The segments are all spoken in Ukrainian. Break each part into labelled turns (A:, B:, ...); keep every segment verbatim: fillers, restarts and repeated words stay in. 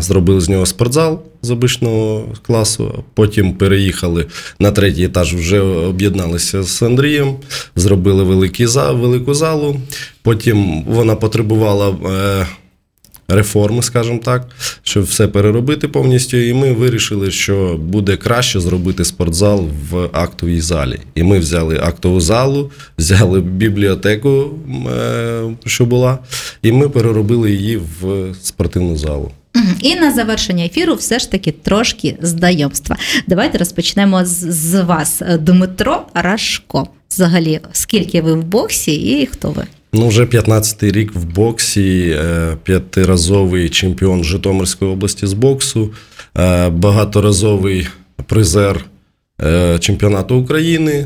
A: зробили з нього спортзал з обичного класу, потім переїхали на третій етаж, вже об'єдналися з Андрієм, зробили великий зал, велику залу, потім вона потребувала е, реформи, скажімо так, щоб все переробити повністю, і ми вирішили, що буде краще зробити спортзал в актовій залі. І ми взяли актову залу, взяли бібліотеку, що була, і ми переробили її в спортивну залу.
B: І на завершення ефіру все ж таки трошки знайомства. Давайте розпочнемо з, з вас. Дмитро Рашко. Взагалі, скільки ви в боксі і хто ви?
A: Ну, вже п'ятнадцятий рік в боксі, п'ятиразовий чемпіон Житомирської області з боксу, багаторазовий призер чемпіонату України,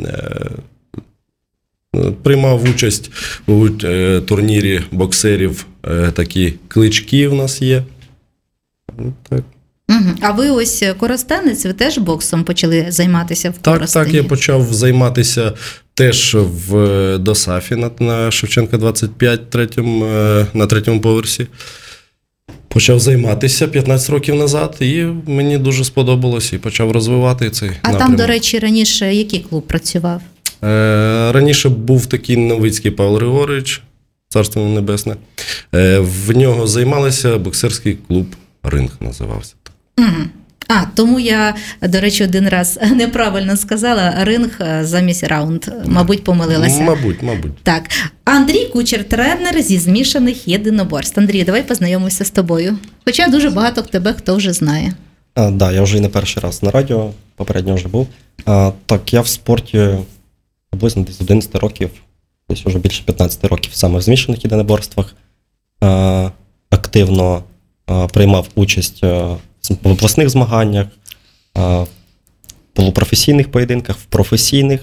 A: приймав участь у турнірі боксерів, такі клички в нас є. Так.
B: Угу. А ви ось коростенець, ви теж боксом почали займатися в Коростені?
A: Так, так, я почав займатися теж в ДОСАФі на, на Шевченка двадцять п'ять, третьому, на третьому поверсі. Почав займатися п'ятнадцять років назад, і мені дуже сподобалось, і почав розвивати цей
B: А
A: напрямок.
B: Там, до речі, раніше який клуб працював?
A: Е, раніше був такий Новицький Павло Григорович, царство небесне. Е, в нього займалися боксерський клуб «Ринг» називався.
B: Угу. А, тому я, до речі, один раз неправильно сказала, ринг замість раунд. Мабуть, помилилася.
A: Мабуть, мабуть.
B: Так. Андрій Кучер, тренер зі змішаних єдиноборств. Андрій, давай познайомимося з тобою. Хоча дуже багато тебе хто вже знає.
C: Так, да, я вже і не перший раз на радіо, попередньо вже був. А, так, я в спорті приблизно десь з одинадцяти років, десь вже більше п'ятнадцяти років саме в змішаних єдиноборствах. А, активно а, приймав участь а, в обласних змаганнях, в полупрофесійних поєдинках, в професійних.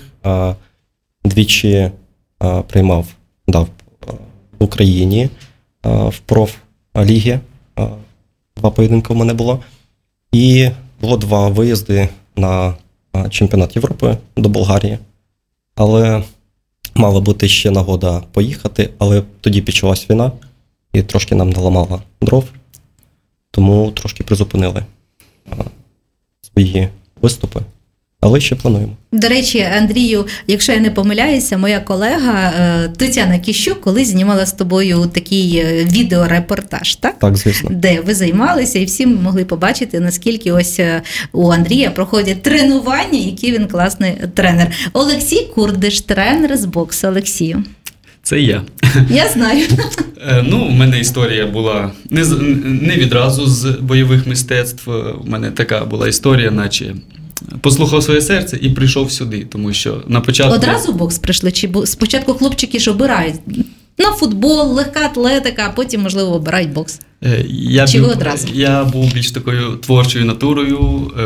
C: Двічі приймав да, в Україні в профлігі. Два поєдинки в мене було. І було два виїзди на чемпіонат Європи до Болгарії. Але мала бути ще нагода поїхати, але тоді почалась війна і трошки нам наламала дров. Тому трошки призупинили а, свої виступи, але ще плануємо.
B: До речі, Андрію, якщо я не помиляюся, моя колега Тетяна Кіщук колись знімала з тобою такий відеорепортаж, так?
C: Так, звісно.
B: Де ви займалися, і всі могли побачити, наскільки ось у Андрія проходять тренування, який він класний тренер. Олексій Курдиш, тренер з боксу. Олексію.
D: Це я.
B: Я знаю.
D: Ну, у мене історія була не, не відразу з бойових мистецтв. У мене така була історія, наче послухав своє серце і прийшов сюди, тому що на початку...
B: Одразу в бокс прийшли? Чи спочатку хлопчики ж обирають на футбол, легка атлетика, а потім, можливо, обирають бокс?
D: Я,
B: Чи
D: був,
B: ви одразу?
D: я був більш такою творчою натурою,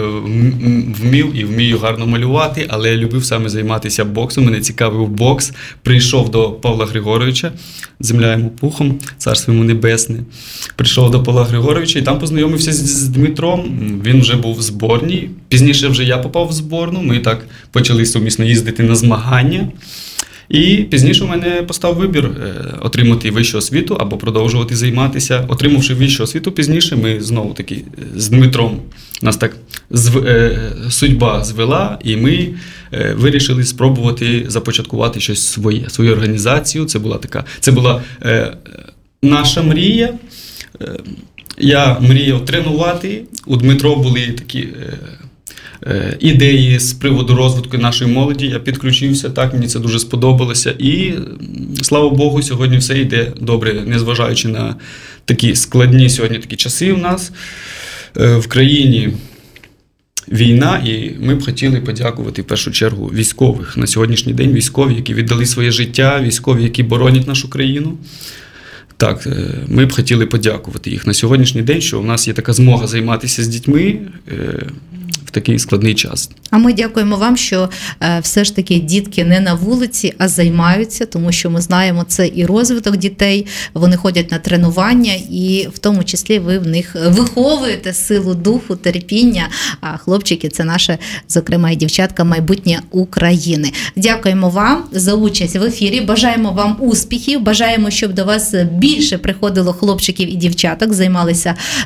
D: вмів і вмію гарно малювати, але я любив саме займатися боксом, мене цікавив бокс. Прийшов до Павла Григоровича, земля йому пухом, царство йому небесне. Прийшов до Павла Григоровича і там познайомився з Дмитром, він вже був в зборній. Пізніше вже я попав в зборну, ми так почали сумісно їздити на змагання. І пізніше у мене постав вибір отримати вищу освіту або продовжувати займатися. Отримавши вищу освіту, пізніше ми знову-таки з Дмитром, нас так зв... судьба звела, і ми вирішили спробувати започаткувати щось своє, свою організацію. Це була така, це була е, наша мрія. Я мріяв тренувати, у Дмитро були такі... Е, ідеї з приводу розвитку нашої молоді, я підключився, так, мені це дуже сподобалося. І, слава Богу, сьогодні все йде добре, незважаючи на такі складні сьогодні такі часи у нас в країні. Війна, і ми б хотіли подякувати в першу чергу військових. На сьогоднішній день військові, які віддали своє життя, військові, які боронять нашу країну. Так, ми б хотіли подякувати їх на сьогоднішній день, що у нас є така змога займатися з дітьми в такий складний час.
B: А ми дякуємо вам, що е, все ж таки дітки не на вулиці, а займаються, тому що ми знаємо, це і розвиток дітей, вони ходять на тренування, і в тому числі ви в них виховуєте силу духу, терпіння, а хлопчики – це наше, зокрема, і дівчатка, майбутнє України. Дякуємо вам за участь в ефірі, бажаємо вам успіхів, бажаємо, щоб до вас більше приходило хлопчиків і дівчаток, займалися